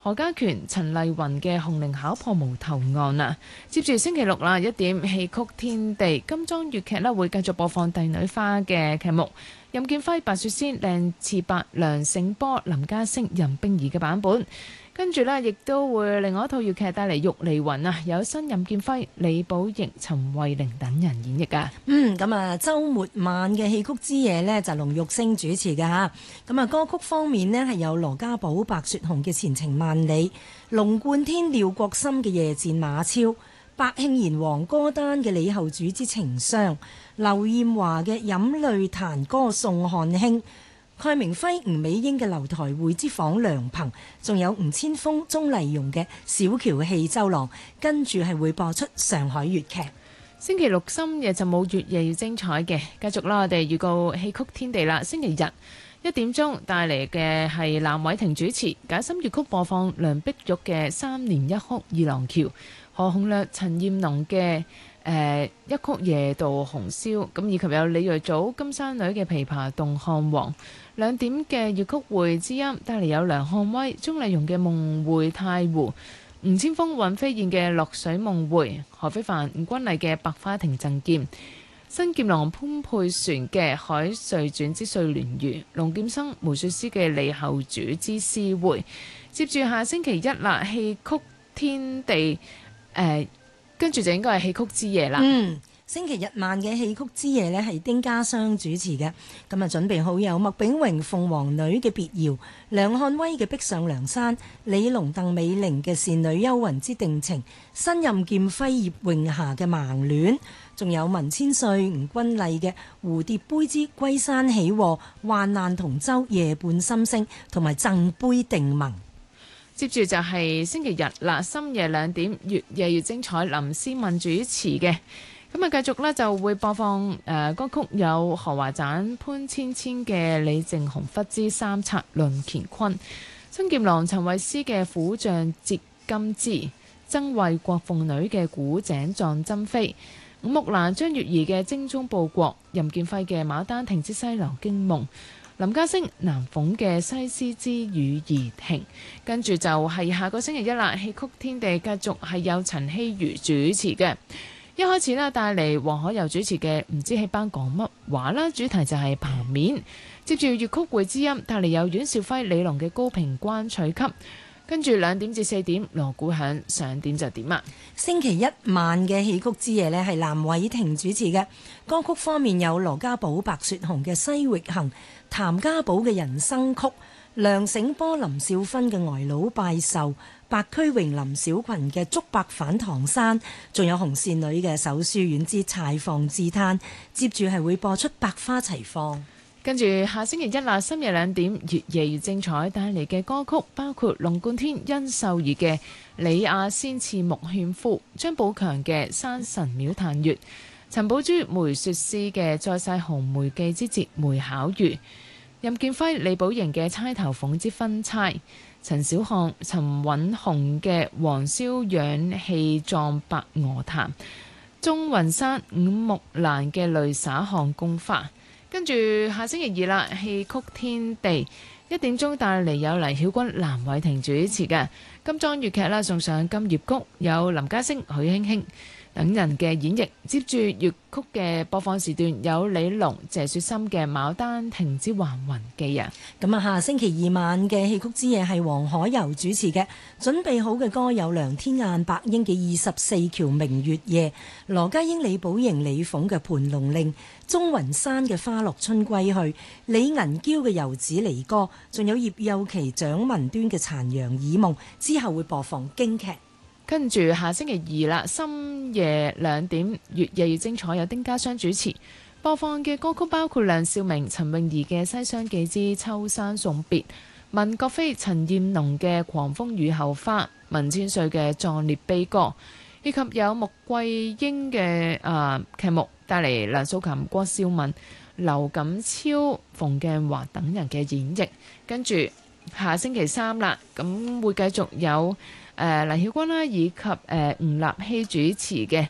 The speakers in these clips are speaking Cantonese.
何家權、陳麗雲嘅紅伶考破無頭案啊！接住星期六啦，1點戲曲天地金裝粵劇咧會繼續播放《帝女花》嘅劇目，任劍輝、白雪仙、靚次伯、梁醒波、林家聲、任冰兒嘅版本。跟住呢，亦都會另外一套粵劇帶嚟《玉離魂》啊，有新任劍輝、李寶瑩、陳慧玲等人演繹㗎。 咁啊，週末晚嘅戲曲之夜呢，就龍玉星主持嘅嚇。咁啊，歌曲方面呢，係有羅家寶、白雪紅嘅《前程萬里》，龍貫天、廖國森嘅《夜戰馬超》，白慶賢、黃歌丹嘅《李後主之情傷》，劉艷華嘅《飲淚彈歌送漢卿》。蓋明輝、吳美英嘅樓台會之訪良朋，仲有吳千峰、鍾麗蓉嘅小橋戲周郎，跟住係會播出上海粵劇。 星期六深夜就冇月夜要精彩嘅，繼續啦，我哋預告戲曲天地啦。星期日1點鐘帶嚟嘅係藍偉霆主持解心粵曲，播放梁碧玉嘅《三年一哭二郎橋》，何鴻略、陳彥龍嘅一曲夜渡紅霄，咁以及有李瑞祖、金山女嘅琵琶動漢王。2點嘅粵曲會之音帶嚟有梁漢威、鍾麗蓉嘅夢回太湖，吳千峰、尹飛燕嘅落水夢回，何非凡、吳君麗嘅百花亭贈劍，新劍郎潘佩璇嘅海瑞傳之睡蓮魚，龍劍生梅雪詩嘅李後主之詩會。接住下星期一啦，戲曲天地跟住就應該係戲曲之夜啦。 星期日晚嘅戲曲之夜呢，係丁家湘主持嘅，咁啊準備好有麥炳榮、鳳凰女嘅別謠，梁漢威嘅逼上梁山，李龍、鄧美玲嘅倩女幽魂之定情，新任劍輝葉詠霞嘅盲戀，仲有文千歲、吳君麗嘅蝴蝶杯之歸山喜禍，患難同舟夜半心聲，同埋贈杯定盟。 接住就係星期日啦，深夜2點，越夜越精彩，林思敏主持嘅。咁啊，繼續呢就會播放歌曲，有何華盞、潘芊芊嘅《李靖雄忽之三策論乾坤》，新劍郎陳慧思嘅《虎將折金枝》，曾慧郭鳳女嘅《古井撞珍妃》，伍木蘭張月兒嘅《精忠報國》，任劍輝嘅《牡丹亭之西樓驚夢》，林家聲、南鳳嘅《西施之雨兒亭》。跟住就係下個星期一啦，戲曲天地繼續係有陳希瑜主持嘅。一開始呢，帶嚟黃可柔主持嘅唔知喺班講乜話啦，主題就係棚面。接住粵曲會之音帶嚟有阮兆輝、李龍嘅高平關取級。跟住2點至4點鑼鼓響，上點就點啊。 星期一晚嘅戲曲之夜呢，係藍偉霆主持嘅，歌曲方面有羅家寶、白雪紅嘅《西域行》，譚家寶嘅《人生曲》，梁醒波、林少芬嘅《呆佬拜壽》，白駒榮、林小群嘅《竹伯返唐山》，仲有紅線女嘅《手書院之柴房自嘆》。接住係會播出《百花齊放》。 跟住下星期一啦，深夜2點，越夜越精彩，帶嚟嘅歌曲包括龍貫天、殷秀儀嘅《李亞仙賜木勸夫》，張寶強嘅《山神廟嘆月》，陳寶珠、梅雪詩嘅《再世紅梅記之節梅巧遇》，任劍輝、李寶瑩嘅《釵頭鳳之分釵》，陳小漢、陳允雄嘅《黃蕭養氣壯白鵝潭》，鍾雲山、伍木蘭嘅《淚灑漢宮花》。跟住下星期二啦，戲曲天地1點鐘帶嚟有黎曉君、藍偉霆主持嘅金裝粵劇啦，送上金葉谷，有林家聲、許興興等人嘅演繹。接住粵曲嘅播放時段有李龍、謝雪心嘅《牡丹亭之還魂記》啊。 咁啊，下星期二晚嘅戲曲之夜係黃可柔主持嘅，準備好嘅歌有梁天雁、白英嘅《24橋明月夜》，羅家英、李寶瑩、李鳳嘅《盤龍令》，鍾雲山嘅《花落春歸去》，李銀嬌嘅《遊子離歌》，仲有葉幼琪、蔣文端嘅《殘陽耳夢》。之後會播放京劇。 跟住下星期二啦，深夜2點，越夜越精彩，有丁家湘主持播放嘅歌曲包括梁少明、陳詠儀嘅《西廂記之秋山送別》，文國飛、陳彥龍嘅《狂風雨後花》，文千歲嘅《壯烈悲歌》，以及有穆桂英嘅劇目帶嚟梁素琴、郭少敏、劉錦超、馮鏡華等人嘅演繹。跟住下星期三啦，咁會繼續有黎曉君啦，以及吳立希主持嘅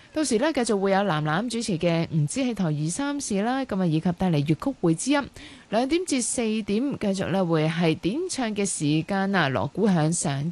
到時呢，繼續會有藍藍主持嘅唔知戲台2、3事啦，咁啊以及帶嚟粵曲會之音2點至4點，繼續呢會係點唱嘅時間啊，鑼鼓響上